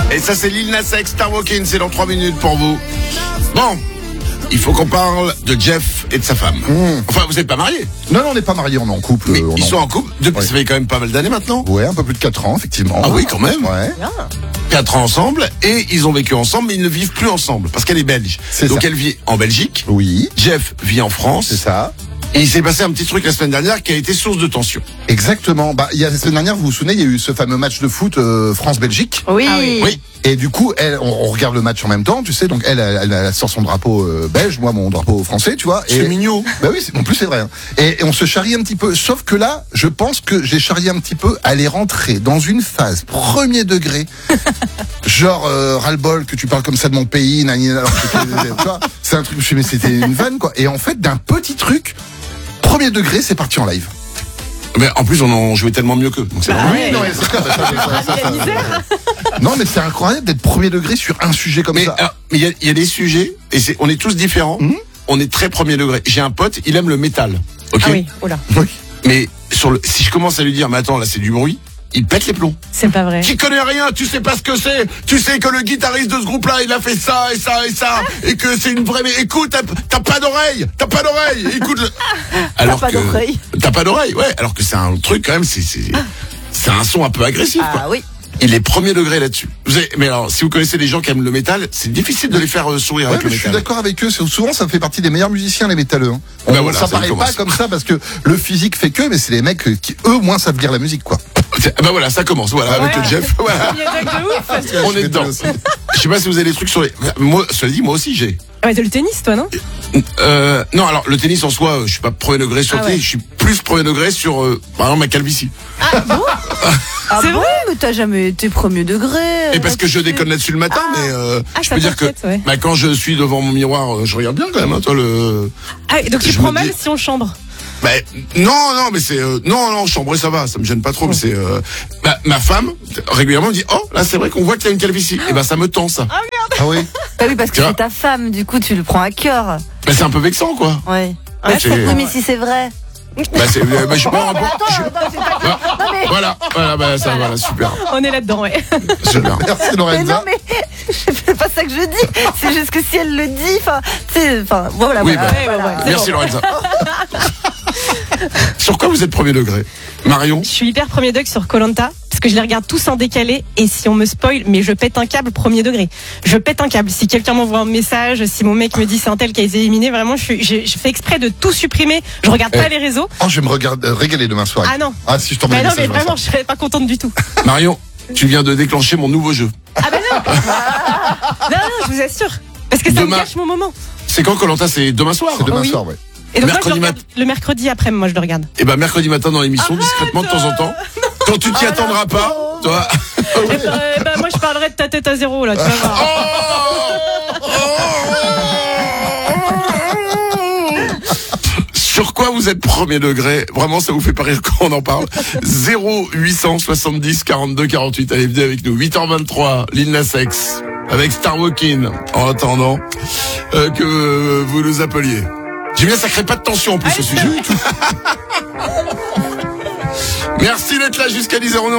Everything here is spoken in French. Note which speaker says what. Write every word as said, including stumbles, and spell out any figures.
Speaker 1: Et ça, c'est Lil Nas X, Star Walking, c'est dans trois minutes pour vous. Bon, il faut qu'on parle de Jeff et de sa femme. Mmh. Enfin, vous n'êtes pas mariés?
Speaker 2: Non, non, on n'est pas mariés, on est en couple.
Speaker 1: Mais
Speaker 2: on
Speaker 1: ils
Speaker 2: en...
Speaker 1: sont en couple depuis,
Speaker 2: ouais.
Speaker 1: Ça fait quand même pas mal d'années maintenant.
Speaker 2: Ouais, un peu plus de quatre ans, effectivement.
Speaker 1: Ah oui, quand même.
Speaker 2: Ouais.
Speaker 1: quatre ans ensemble, et ils ont vécu ensemble, mais ils ne vivent plus ensemble, parce qu'elle est belge.
Speaker 2: C'est
Speaker 1: Donc
Speaker 2: ça.
Speaker 1: elle vit en Belgique.
Speaker 2: Oui.
Speaker 1: Jeff vit en France.
Speaker 2: C'est ça.
Speaker 1: Et il s'est passé un petit truc la semaine dernière qui a été source de tension.
Speaker 2: Exactement. Bah, il y a la semaine dernière, vous vous souvenez, il y a eu ce fameux match de foot euh, France-Belgique.
Speaker 3: Oui.
Speaker 1: Ah oui. Oui.
Speaker 2: Et du coup, elle, on, on regarde le match en même temps, tu sais. Donc elle, elle, elle, elle sort son drapeau euh, belge, moi mon drapeau français, tu vois.
Speaker 1: C'est mignon.
Speaker 2: Bah oui, c'est, en plus c'est vrai. Hein. Et, et on se charrie un petit peu. Sauf que là, je pense que j'ai charrié un petit peu. Elle est rentrée dans une phase premier degré. Genre euh, ras-le-bol que tu parles comme ça de mon pays, nani, alors que tu vois, c'est un truc. Je me suis dit, mais c'était une vanne quoi. Et en fait, d'un petit truc. Premier degré, c'est parti en live.
Speaker 1: Mais en plus, on en jouait tellement mieux qu'eux. Donc c'est
Speaker 3: Bah
Speaker 1: vraiment...
Speaker 3: ouais.
Speaker 2: Non, mais c'est clair, ça, ça, ça, ça, ça, non, mais c'est incroyable d'être premier degré sur un sujet comme
Speaker 1: Mais
Speaker 2: ça.
Speaker 1: alors, mais il y a, il y a des sujets, et c'est, on est tous différents.
Speaker 2: Mmh.
Speaker 1: On est très premier degré. J'ai un pote, il aime le métal. Ok.
Speaker 3: Ah oui, oula.
Speaker 2: Oui.
Speaker 1: Mais sur le, si je commence à lui dire, mais attends, là, c'est du bruit, il pète les plombs.
Speaker 3: C'est pas vrai.
Speaker 1: Tu connais rien, tu sais pas ce que c'est. Tu sais que le guitariste de ce groupe-là, il a fait ça et ça et ça, et que c'est une vraie. Mais écoute, t'as, t'as pas d'oreille, t'as pas d'oreille. Écoute. Le... Alors
Speaker 3: pas
Speaker 1: que
Speaker 3: d'oreille.
Speaker 1: t'as pas d'oreille, ouais. Alors que c'est un truc quand même, c'est c'est c'est un son un peu agressif.
Speaker 3: Ah
Speaker 1: quoi.
Speaker 3: oui.
Speaker 1: Il est premier degré là-dessus. Vous avez, mais alors, si vous connaissez des gens qui aiment le métal, c'est difficile de les faire euh, sourire
Speaker 2: Ouais,
Speaker 1: avec
Speaker 2: mais
Speaker 1: le
Speaker 2: je suis
Speaker 1: métal.
Speaker 2: d'accord avec eux. C'est, souvent, ça fait partie des meilleurs musiciens, les métalleux. Hein. On,
Speaker 1: Ben voilà,
Speaker 2: ça
Speaker 1: ça
Speaker 2: paraît
Speaker 1: commence.
Speaker 2: pas comme ça parce que le physique fait que, mais c'est les mecs qui, eux, moins savent lire la musique, quoi.
Speaker 1: Bah voilà, ça commence. Voilà, avec
Speaker 3: Ouais.
Speaker 1: le Jeff. Voilà.
Speaker 3: Il y a de ouf.
Speaker 1: On est dedans. Je sais pas si vous avez des trucs sur les. Moi, cela dit, moi aussi j'ai.
Speaker 3: Ouais, t'as le tennis, toi, non?
Speaker 1: Euh, non, alors le tennis en soi, euh, je suis pas premier degré sur
Speaker 3: Ah
Speaker 1: le tennis,
Speaker 3: ouais.
Speaker 1: je suis plus premier degré sur, euh, par exemple, ma calvitie.
Speaker 3: Ah bon?
Speaker 4: Ah
Speaker 3: C'est
Speaker 4: bon,
Speaker 3: vrai?
Speaker 4: mais t'as jamais été premier degré.
Speaker 1: Et parce que je déconne là-dessus le matin,
Speaker 3: Ah.
Speaker 1: mais euh,
Speaker 3: Ah,
Speaker 1: je
Speaker 3: ça
Speaker 1: peux dire que
Speaker 3: t'inquiète, ouais.
Speaker 1: bah, quand je suis devant mon miroir, euh, je regarde bien quand même. Hein, toi le.
Speaker 3: Ah, donc tu
Speaker 1: Je
Speaker 3: prends
Speaker 1: me
Speaker 3: mal
Speaker 1: dis-
Speaker 3: si on chambre.
Speaker 1: Bah, non, non, mais c'est euh, non, non, chambré ça va, ça me gêne pas trop. Mais c'est euh, bah, ma femme régulièrement me dit oh là c'est vrai qu'on voit qu'il y a une calvitie. Et ben ça me tend ça.
Speaker 2: Ah oui.
Speaker 4: Bah oui, parce que
Speaker 1: Tu vois
Speaker 4: c'est ta femme, du coup tu le prends à cœur.
Speaker 1: Bah, c'est un peu vexant quoi.
Speaker 4: Ouais.
Speaker 1: Ouais,
Speaker 4: Ouais,
Speaker 1: c'est-
Speaker 4: oui, mais si c'est vrai.
Speaker 1: Bah, c'est, euh, bah, je suis pas en rapport. je-
Speaker 4: Attends, c'est pas
Speaker 1: bah,
Speaker 4: Non, mais-
Speaker 1: Voilà, voilà, bah, ça, voilà, super,
Speaker 3: On est là-dedans, ouais.
Speaker 1: super.
Speaker 2: Merci
Speaker 4: Mais
Speaker 2: Lorenza.
Speaker 4: non, mais c'est pas ça que je dis. C'est juste que si elle le dit, enfin, tu sais, enfin, voilà,
Speaker 1: Oui,
Speaker 4: voilà.
Speaker 1: bah,
Speaker 3: Ouais, ouais,
Speaker 4: voilà.
Speaker 3: ouais.
Speaker 1: Merci Lorenza. Sur quoi vous êtes premier degré, Marion?
Speaker 3: Je suis hyper premier degré sur Koh-Lanta parce que je les regarde tous en décalé et si on me spoil, mais je pète un câble premier degré. Je pète un câble. Si quelqu'un m'envoie un message, si mon mec me dit c'est un tel qui a été éliminé, vraiment, je, suis, je, je fais exprès de tout supprimer. Je regarde pas
Speaker 2: Eh.
Speaker 3: les réseaux.
Speaker 2: Oh, je vais me regarder, euh, régaler demain soir.
Speaker 3: Ah non.
Speaker 2: Ah, si je t'envoie
Speaker 3: Mais
Speaker 2: un
Speaker 3: non,
Speaker 2: message,
Speaker 3: mais
Speaker 2: je vais
Speaker 3: vraiment, je serais pas contente du tout.
Speaker 1: Marion, tu viens de déclencher mon nouveau jeu.
Speaker 3: Ah bah non. Non, non, je vous assure. Parce que ça
Speaker 1: Demain.
Speaker 3: me gâche mon moment.
Speaker 1: C'est quand Koh-Lanta? C'est demain soir.
Speaker 2: C'est demain
Speaker 3: Oui.
Speaker 2: soir, ouais.
Speaker 3: Et donc moi, je
Speaker 1: Mercredi
Speaker 3: le regarde le mercredi après, moi je le regarde.
Speaker 1: Et ben mercredi matin dans l'émission, discrètement de temps en temps. Quand tu t'y attendras pas, toi.
Speaker 3: Eh ben, eh ben, moi je parlerai de ta tête à zéro là, tu vas voir.
Speaker 1: Sur quoi vous êtes premier degré? Vraiment, ça vous fait pas rire quand on en parle. zéro huit cent soixante-dix quarante-deux quarante-huit. Allez, venez avec nous. huit heures vingt-trois, Lil Nas X, avec Star Walking. En attendant euh, que vous nous appeliez. J'aime bien, ça crée pas de tension en plus ce sujet. Merci d'être là jusqu'à dix heures.